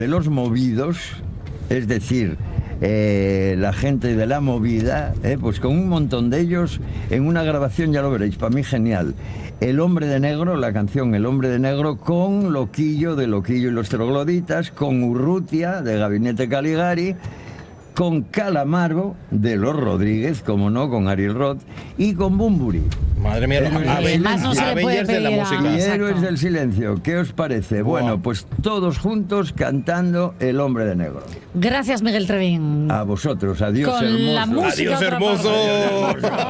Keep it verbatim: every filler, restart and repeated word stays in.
de los movidos, es decir, eh, la gente de la movida, eh, pues con un montón de ellos en una grabación, ya lo veréis, para mí genial. El Hombre de Negro, la canción El Hombre de Negro, con Loquillo de Loquillo y los Trogloditas, con Urrutia de Gabinete Caligari, con Calamaro de Los Rodríguez, como no, con Ariel Roth, y con Bunbury. Madre mía, los Avengers, más no se le puede Avengers de la pedir a- música. Y Exacto. Héroes del Silencio, ¿qué os parece? Buah. Bueno, pues todos juntos cantando El Hombre de Negro. Gracias, Miguel Trevín. A vosotros, adiós, Con la hermosos. música Adiós, otra hermoso. parte.